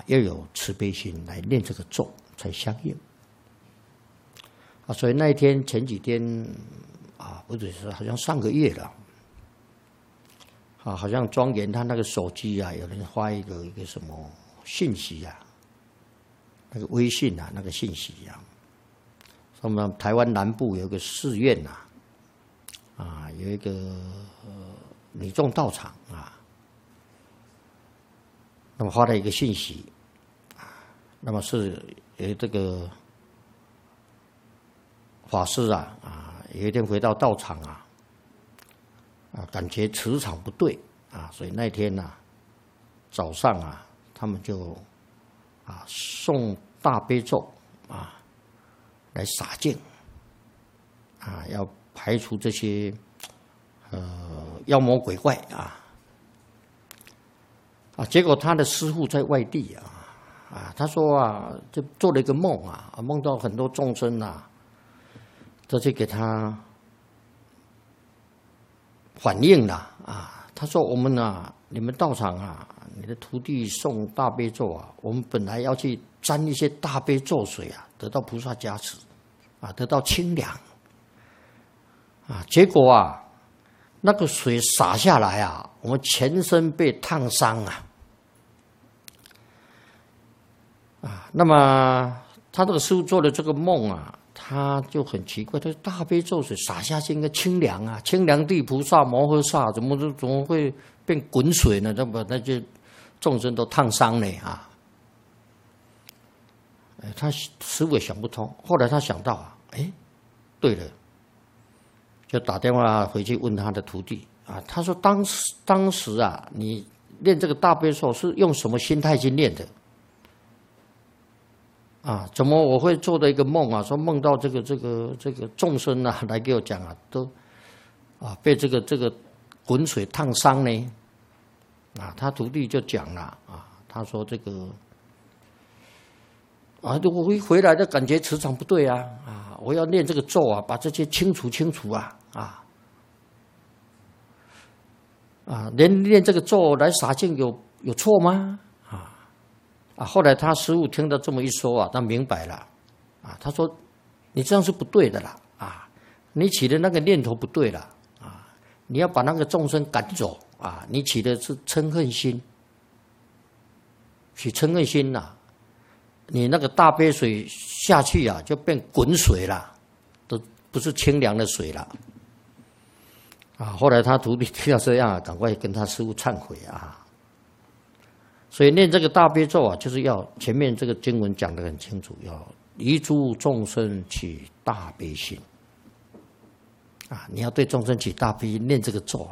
要有慈悲心来念这个咒才相应。所以那一天前几天不对，是好像上个月了。好像庄严他那个手机有人发一个什么信息那个微信那个信息我们台湾南部有一个寺院有一个女众道场那么发了一个信息那么是有这个法师有一天回到道场感觉磁场不对所以那天早上他们就诵大悲咒来洒净要排除这些妖魔鬼怪结果他的师父在外地他说就做了一个梦梦到很多众生都去给他反应了他说我们你们道场你的徒弟诵大悲咒我们本来要去沾一些大悲咒水得到菩萨加持得到清凉结果那个水洒下来我们全身被烫伤那么他这个师父做了这个梦他就很奇怪，他说大悲咒水洒下去应该清凉清凉地菩萨摩诃萨怎么会变滚水呢？那就众生都烫伤了他师父也想不通，后来他想到对了，就打电话回去问他的徒弟他说当时你练这个大悲咒是用什么心态去练的？怎么我会做的一个梦说梦到这个众生来给我讲都被这个滚水烫伤呢他徒弟就讲了他说这个我一回来就感觉磁场不对我要念这个咒把这些清除连念这个咒来洒净有错吗？后来他师父听到这么一说他明白了他说你这样是不对的啦你起的那个念头不对了你要把那个众生赶走你起的是嗔恨心，起嗔恨心你那个大杯水下去就变滚水了，都不是清凉的水了后来他徒弟听到这样赶快跟他师父忏悔所以念这个大悲咒就是要前面这个经文讲得很清楚，要离诸众生起大悲心你要对众生起大悲心，念这个咒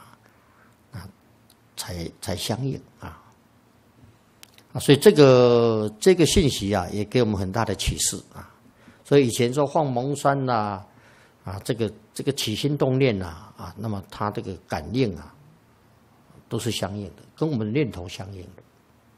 才相应所以这个信息也给我们很大的启示所以以前说放蒙山这个起心动念那么它这个感应都是相应的，跟我们念头相应的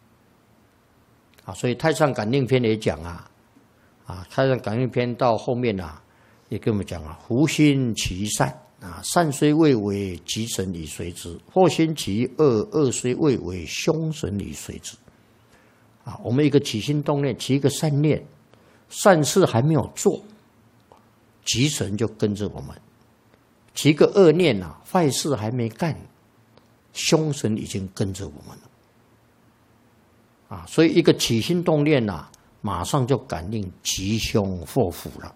所以太上感应篇也讲太上感应篇到后面也跟我们讲福心其善善虽未为，吉神以随之；祸心其恶，恶虽未为，凶神以随之。我们一个起心动念，起一个善念，善事还没有做，吉神就跟着我们；起一个恶念坏事还没干，凶神已经跟着我们了。所以一个起心动念马上就感应吉凶祸福了。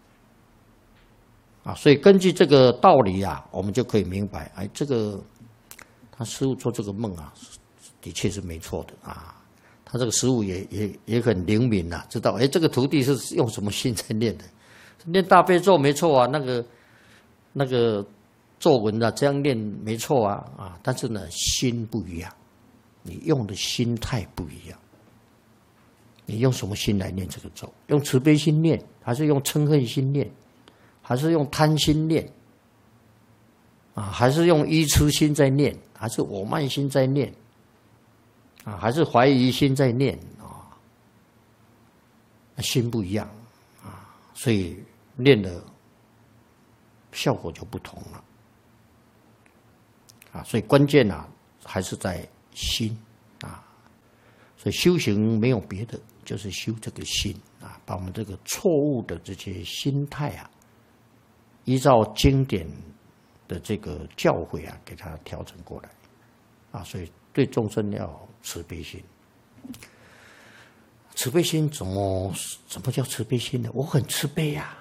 所以根据这个道理我们就可以明白，这个他师父做这个梦的确是没错的他这个师父也很灵敏知道这个徒弟是用什么心在念的，念大悲咒没错那个咒文这样念没错但是呢心不一样。你用的心态不一样，你用什么心来念这个咒？用慈悲心念，还是用嗔恨心念，还是用贪心念还是用愚痴心在念，还是我慢心在念还是怀疑心在念心不一样所以念的效果就不同了所以关键还是在心所以修行没有别的，就是修这个心啊，把我们这个错误的这些心态啊，依照经典的这个教诲啊，给它调整过来啊。所以对众生要慈悲心。慈悲心怎么叫慈悲心呢？我很慈悲呀，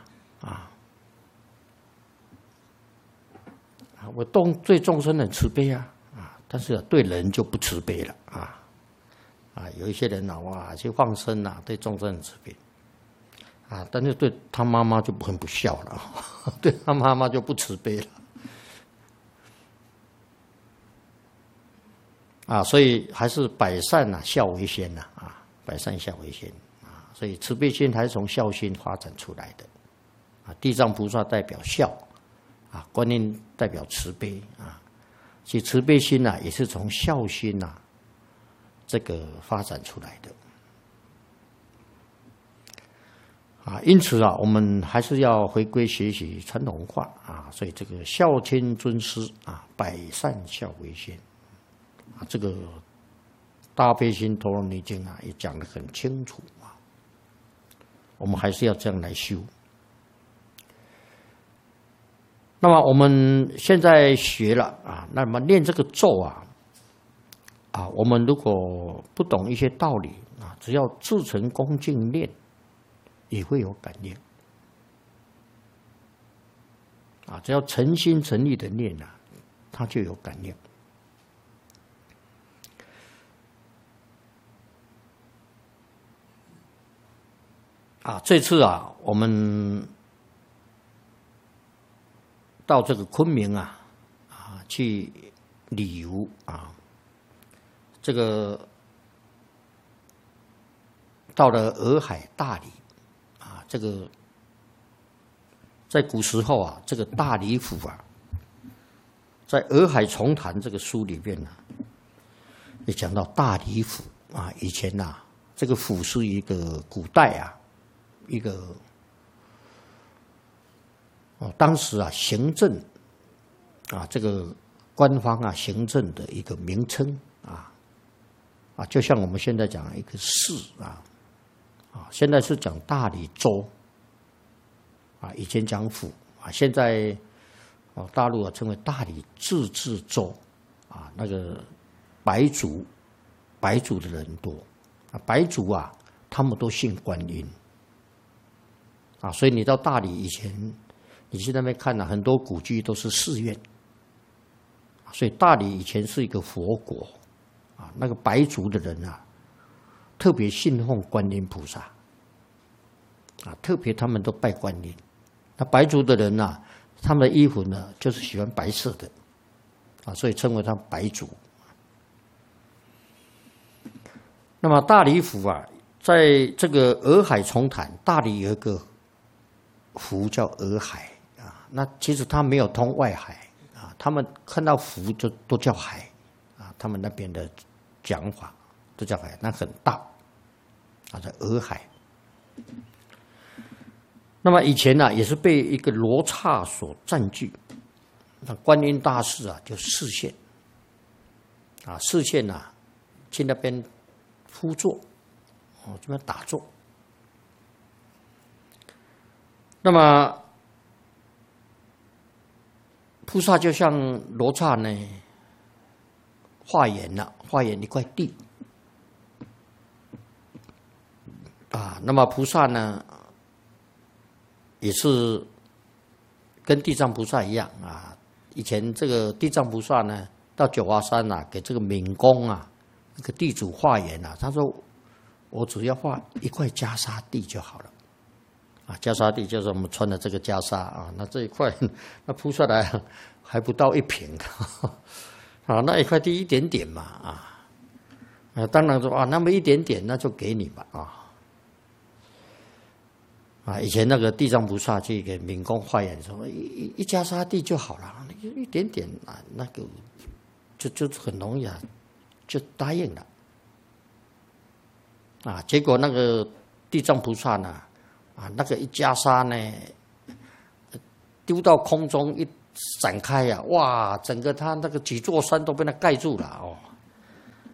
我对众生很慈悲啊，但是对人就不慈悲了有一些人哇去放生对众生很慈悲但是对他妈妈就很不孝了对他妈妈就不慈悲了所以还是百善孝为先百善孝为先所以慈悲心还是从孝心发展出来的地藏菩萨代表孝观音代表慈悲其实慈悲心也是从孝心这个发展出来的因此我们还是要回归学习传统文化所以这个孝亲尊师百善孝为先这个大悲心陀罗尼经也讲得很清楚我们还是要这样来修。那么我们现在学了那么念这个咒我们如果不懂一些道理只要至诚恭敬念，也会有感应只要诚心诚意的念它就有感应这次我们到这个昆明去旅游这个到了洱海大理这个在古时候这个大理府在《洱海重谈》这个书里面也讲到大理府以前这个府是一个古代一个当时行政这个官方行政的一个名称就像我们现在讲一个市现在是讲大理州以前讲府现在大陆称为大理自治州那个白族的人多白族他们都信观音所以你到大理以前你去那边看很多古迹都是寺院所以大理以前是一个佛国那个白族的人特别信奉观音菩萨特别他们都拜观音。那白族的人他们的衣服呢就是喜欢白色的所以称为他们白族。那么大理府在这个洱海重谈，大理有一个湖叫洱海那其实它没有通外海他们看到湖就都叫海他们那边的讲法都叫海，那很大在洱海。那么以前也是被一个罗刹所占据，那观音大士就示现去那边敷坐这边打坐。那么菩萨就像罗刹呢化缘一块地那么菩萨呢也是跟地藏菩萨一样以前这个地藏菩萨呢到九华山给这个闽公这个地主化缘他说我只要画一块袈裟地就好了袈裟地就是我们穿的这个袈裟那这一块那铺下来还不到1坪那一块地一点点嘛当然说那么一点点那就给你吧以前那个地藏菩萨去给闽公化缘说一袈裟地就好了，一点点那个就很容易就答应了结果那个地藏菩萨呢那个一袈裟呢丢到空中一展开哇整个他那个几座山都被他盖住了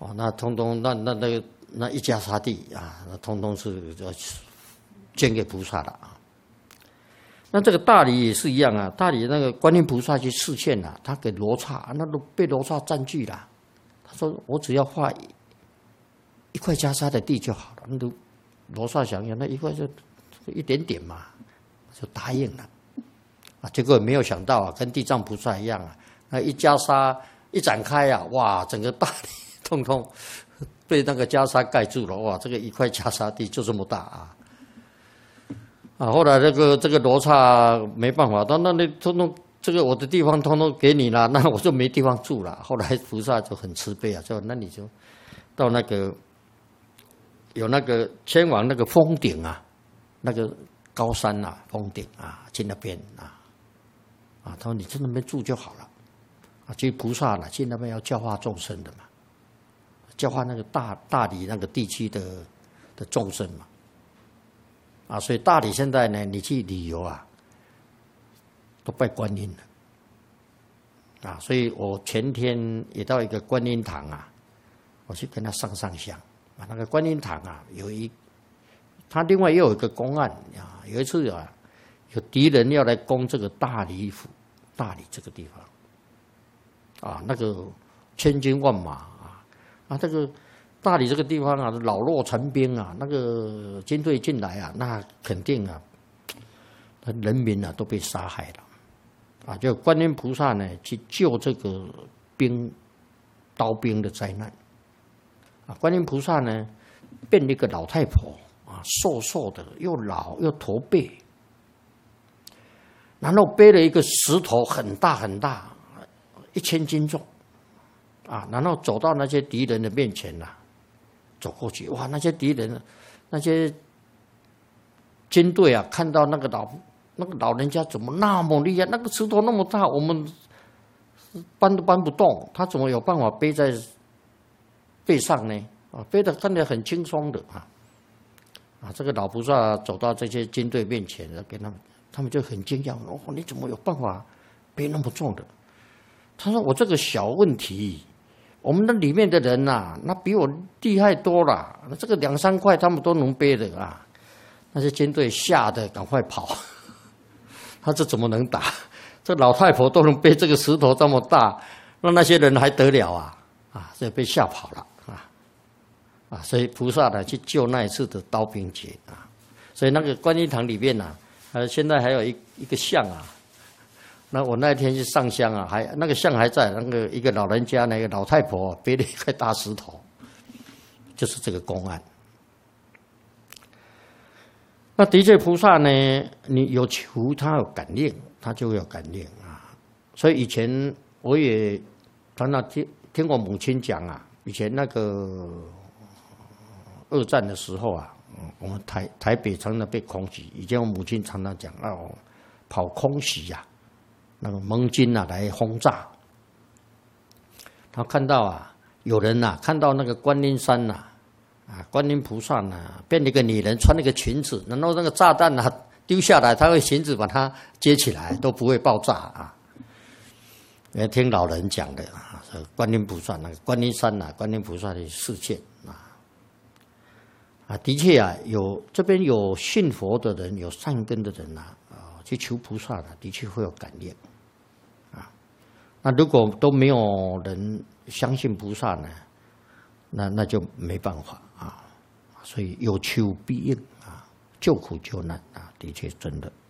哦，那通通那一家沙地啊，那通通是捐给菩萨的啊。那这个大理也是一样啊，大理那个观音菩萨去示现了，他给罗刹，那都被罗刹占据了。他说我只要画一块袈裟的地就好了。那都罗刹想想，那一块就一点点嘛，就答应了。啊，结果没有想到啊，跟地藏菩萨一样啊，那一袈裟一展开啊，哇，整个大理通通被那个袈裟盖住了，哇，这个一块袈裟地就这么大啊！啊，后来这个罗刹没办法，那通通这个我的地方通通给你了，那我就没地方住了。后来菩萨就很慈悲啊，说那你就到那个有那个前往那个峰顶啊，那个高山啊，峰顶啊，去那边啊，他说你在那边住就好了。啊，其实菩萨呢，去那边要教化众生的嘛，教化那个大理那个地区的众生嘛。啊，所以大理现在呢，你去旅游啊，都拜观音了。啊，所以我前天也到一个观音堂啊，我去跟他上香。啊，那个观音堂啊，他另外又有一个公案啊，有一次啊，有敌人要来攻这个大理府，大理这个地方，啊，那个千军万马啊，这个大理这个地方啊，老弱残兵啊，那个军队进来啊，那肯定啊，人民啊都被杀害了，啊，就观音菩萨呢去救这个刀兵的灾难，啊，观音菩萨呢变了一个老太婆啊，瘦瘦的，又老又驼背，然后背了一个石头很大很大，1000斤重，啊，然后走到那些敌人的面前呐，走过去，哇，那些敌人，那些军队啊，看到那个老人家怎么那么厉害，那个石头那么大，我们搬都搬不动，他怎么有办法背在背上呢？啊，背得看起来很轻松的啊，这个老菩萨走到这些军队面前，给他们就很惊讶，哦，你怎么有办法背那么重的？他说我这个小问题。我们那里面的人呐，那比我厉害多了。这个2、3块他们都能背的啊。那些军队吓得赶快跑。他这怎么能打？这老太婆都能背这个石头这么大，那些人还得了啊？啊，所以被吓跑了啊！所以菩萨呢去救那一次的刀兵劫啊。所以那个观音堂里面呐，现在还有一个像啊。那我那天去上香啊，那个像还在，那个一个老人家，那个老太婆背了一块大石头，就是这个公案。那的确菩萨呢，你有求他有感应，他就会有感应啊。所以以前我也常常听我母亲讲啊，以前那个2战的时候啊，我们台北常常被空袭，以前我母亲常常讲跑空袭呀。那个盟军啊来轰炸，他看到啊有人呐、看到那个观音山呐、观音菩萨呐变了一个女人，穿了一个裙子，然后那个炸弹啊丢下来，他会裙子把它接起来，都不会爆炸啊。也听老人讲的啊，观音菩萨那个观音山呐、观音菩萨的示现啊，的确啊这边有信佛的人，有善根的人呐去求菩萨的，的确会有感应。那如果都没有人相信菩萨呢，那就没办法啊。所以有求必应啊，救苦救难啊，的确真的。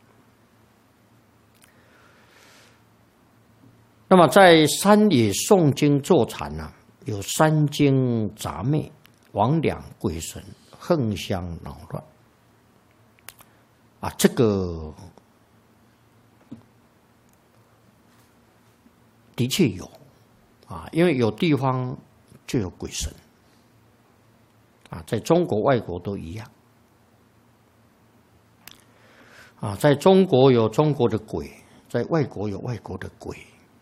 那么在山野诵经坐禅呢，有三经杂昧、魍魉鬼神、横相扰乱啊，这个。的确有啊，因为有地方就有鬼神啊，在中国、外国都一样啊，在中国有中国的鬼，在外国有外国的鬼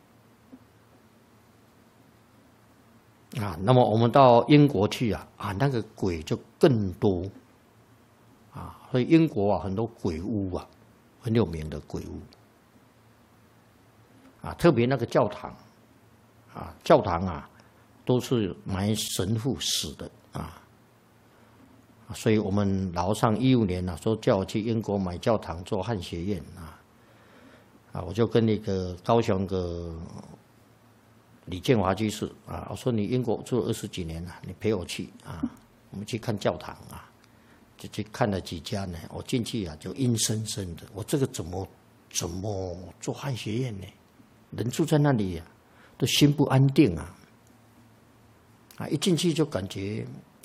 啊。那么我们到英国去啊，那个鬼就更多啊，所以英国啊很多鬼屋啊，很有名的鬼屋。特别那个教堂啊， 都是埋神父死的啊。所以我们老上15年啊，说叫我去英国买教堂做汉学院我就跟那个高雄的李建华居士我说你英国住了20几年了，你陪我去我们去看教堂就去看了几家呢。我进去就阴森森的，我这个怎么做汉学院呢？人住在那里都心不安定一进去就感觉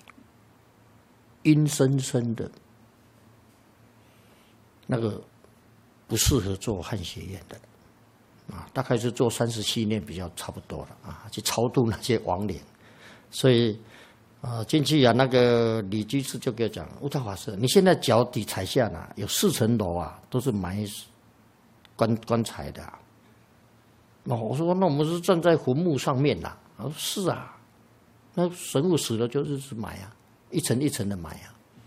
阴森森的，那个不适合做汉学院的大概是做37年比较差不多了去超度那些亡灵。所以进去那个李居士就给我讲，悟道法师，你现在脚底踩下有4层楼都是埋棺材的我说那我们是站在坟墓上面他说是那神父死了就是埋一层一层的埋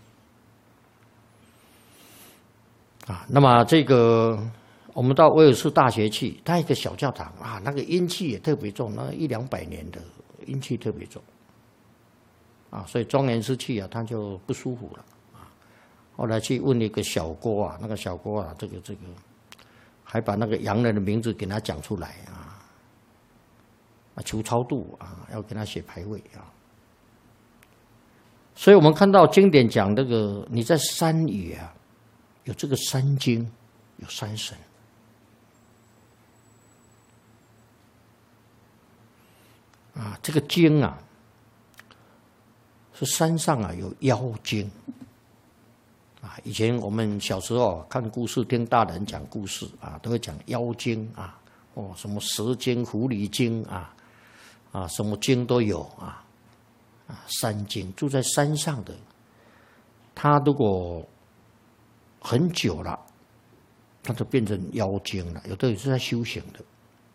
那么这个我们到威尔士大学去，它一个小教堂那个阴气也特别重，那100-200年的阴气特别重所以庄严师去他就不舒服了后来去问一个小郭那个小郭这个还把那个洋人的名字给他讲出来求超度要给他写牌位所以我们看到经典讲这个，你在山野有这个山精，有山神这个精是山上有妖精以前我们小时候看故事，听大人讲故事都会讲妖精什么蛇精、狐狸精什么精都有山精住在山上的，他如果很久了，他就变成妖精了。有的也是在修行的。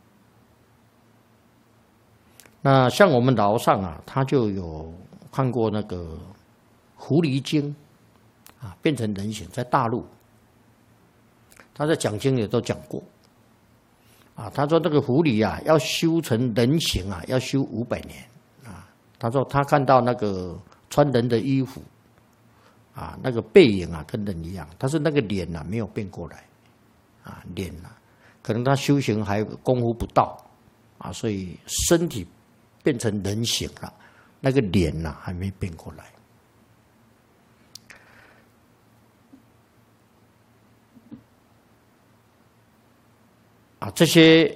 那像我们老上他就有看过那个狐狸精变成人形，在大陆，他在讲经也都讲过他说这个狐狸要修成人形要修500年他说他看到那个穿人的衣服那个背影跟人一样，但是那个脸没有变过来脸可能他修行还功夫不到所以身体变成人形了，那个脸还没变过来这些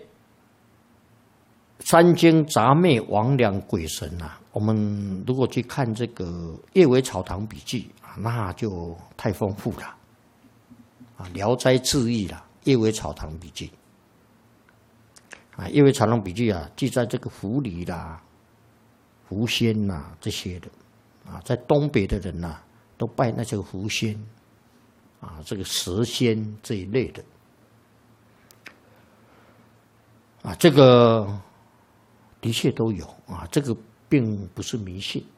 三精杂魅魍魉鬼神我们如果去看这个《叶尾草堂笔记》那就太丰富了聊斋志异》了，《叶尾草堂笔记》《叶尾草堂笔记》记载这个狐狸啦、狐仙这些的在东北的人都拜那些狐仙这个蛇仙这一类的这个的确都有这个并不是迷信。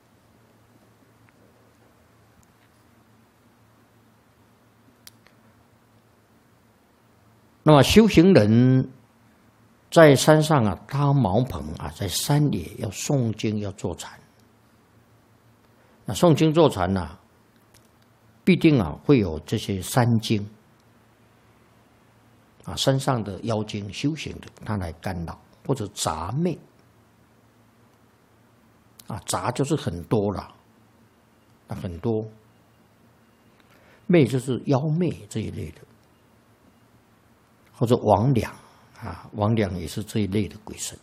那么修行人在山上搭茅棚在山野要诵经，要坐禅。那诵经坐禅必定会有这些山精山上的妖精修行的，他来干扰，或者杂魅杂就是很多了很多，魅就是妖魅这一类的，或者魍魉魍魉也是这一类的鬼神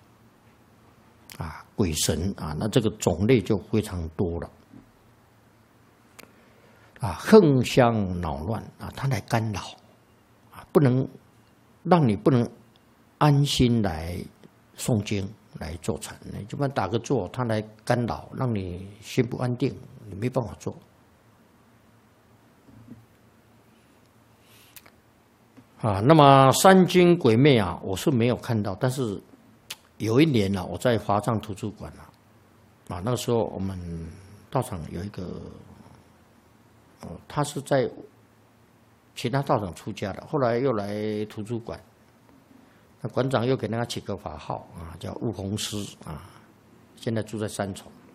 鬼神那这个种类就非常多了横相恼乱他来干扰不能让你不能安心来诵经来坐禅，你就算打个坐，他来干扰，让你心不安定，你没办法做。那么山精鬼魅我是没有看到，但是有一年我在华藏图书馆那个时候我们道场有一个他是在其他道场出家的，后来又来图书馆，那馆长又给他起个法号叫悟弘师现在住在三重。